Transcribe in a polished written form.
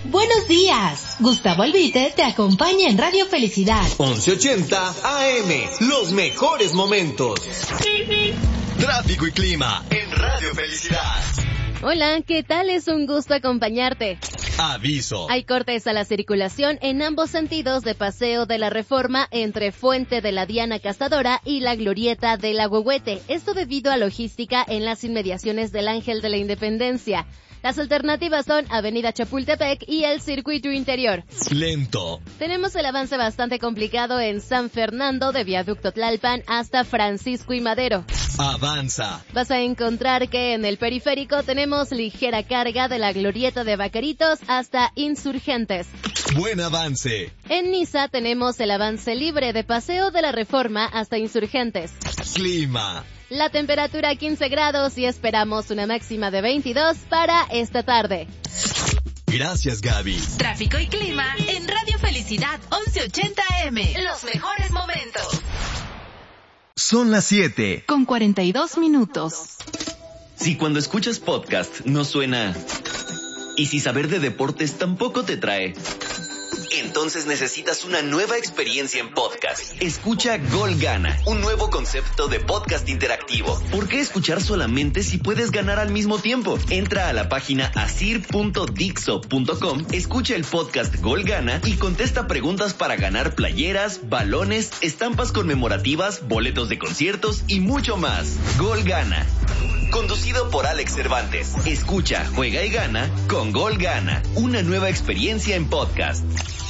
Buenos días. Gustavo Albite te acompaña en Radio Felicidad. 1180 AM, los mejores momentos. Tráfico y clima en Radio Felicidad. Hola, ¿qué tal? Es un gusto acompañarte. Aviso. Hay cortes a la circulación en ambos sentidos de Paseo de la Reforma entre Fuente de la Diana Cazadora y la Glorieta del Agüehuete. Esto debido a logística en las inmediaciones del Ángel de la Independencia. Las alternativas son Avenida Chapultepec y el Circuito Interior. Lento. Tenemos el avance bastante complicado en San Fernando de Viaducto Tlalpan hasta Francisco y Madero. Avanza. Vas a encontrar que en el periférico tenemos ligera carga de la Glorieta de Vaqueritos hasta Insurgentes. Buen avance. En Niza tenemos el avance libre de Paseo de la Reforma hasta Insurgentes. Clima. La temperatura 15 grados y esperamos una máxima de 22 para esta tarde. Gracias, Gaby. Tráfico y clima en Radio Felicidad 1180 AM. Los mejores momentos. Son las 7 con 42 minutos. Si cuando escuchas podcast no suena, y si saber de deportes tampoco te trae, entonces necesitas una nueva experiencia en podcast. Escucha Gol Gana, un nuevo concepto de podcast interactivo. ¿Por qué escuchar solamente si puedes ganar al mismo tiempo? Entra a la página asir.dixo.com, escucha el podcast Gol Gana y contesta preguntas para ganar playeras, balones, estampas conmemorativas, boletos de conciertos y mucho más. Gol Gana. Conducido por Alex Cervantes. Escucha, juega y gana con Gol Gana. Una nueva experiencia en podcast.